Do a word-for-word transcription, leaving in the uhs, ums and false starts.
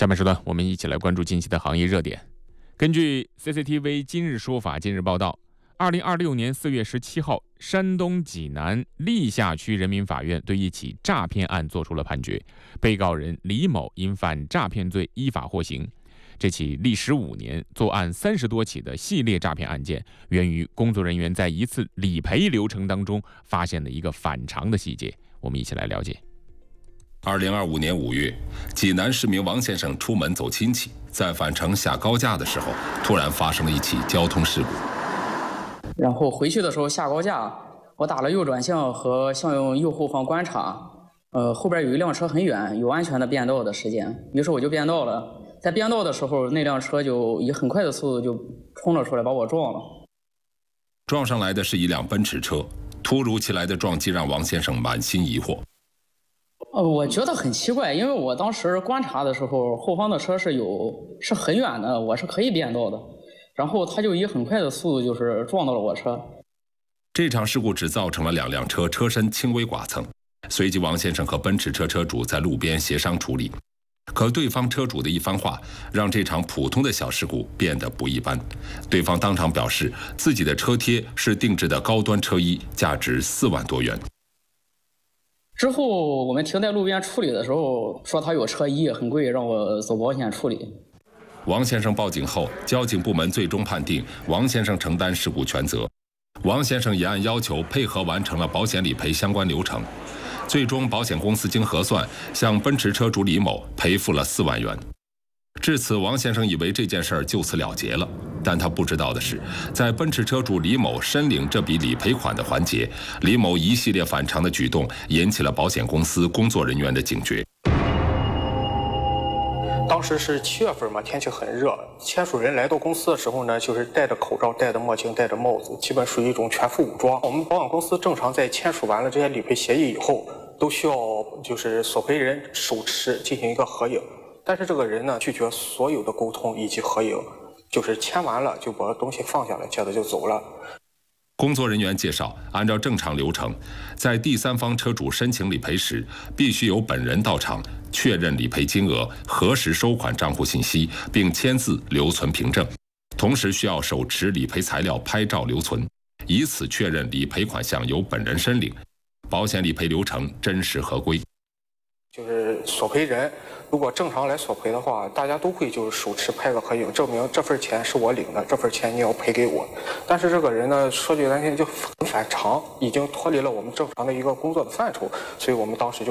下面时段，我们一起来关注近期的行业热点。根据 C C T V 今日说法近日报道，二零二六年四月十七号，山东济南历下区人民法院对一起诈骗案作出了判决，被告人李某因犯诈骗罪依法获刑。这起历时五年、作案三十多起的系列诈骗案件，源于工作人员在一次理赔流程当中发现了一个反常的细节。我们一起来了解。 二零二五年五月，济南市民王先生出门走亲戚，在返程下高架的时候，突然发生了一起交通事故。 然后回去的时候下高架，我打了右转向和向右后方观察，呃，后边有一辆车很远，有安全的变道的时间，于是我就变道了。在变道的时候，那辆车就以很快的速度就冲了出来，把我撞了。 撞上来的是一辆奔驰车，突如其来的撞击让王先生满心疑惑。 呃，我觉得很奇怪，因为我当时观察的时候，后方的车是有是很远的，我是可以变道的，然后他就以很快的速度就是撞到了我车。 这场事故只造成了两辆车车身轻微剐蹭，随即王先生和奔驰车车主在路边协商处理。可对方车主的一番话，让这场普通的小事故变得不一般。对方当场表示，自己的车贴是定制的高端车衣，价值四万多元。 之后我们停在路边处理的时候，说他有车衣很贵，让我走保险处理。 王先生报警后，交警部门最终判定王先生承担事故全责。王先生也按要求配合完成了保险理赔相关流程。最终，保险公司经核算，向奔驰车主李某赔付了四万元。至此，王先生以为这件事儿就此了结了，但他不知道的是，在奔驰车主李某申领这笔理赔款的环节，李某一系列反常的举动引起了保险公司工作人员的警觉。 当时是七月份嘛，天气很热，签署人来到公司的时候呢，就是戴着口罩、戴着墨镜、戴着帽子，基本属于一种全副武装。我们保险公司正常在签署完了这些理赔协议以后，都需要就是索赔人手持进行一个合影，但是这个人呢拒绝所有的沟通以及合影，就是签完了就把东西放下来，接着就走了。 工作人员介绍，按照正常流程，在第三方车主申请理赔时，必须由本人到场确认理赔金额、核实收款账户信息，并签字留存凭证，同时需要手持理赔材料拍照留存，以此确认理赔款项由本人申领，保险理赔流程真实合规。 就是索赔人如果正常来索赔的话，大家都会就是手持拍个合影，证明这份钱是我领的，这份钱你要赔给我。但是这个人呢，说句难听就很反常，已经脱离了我们正常的一个工作的范畴，所以我们当时就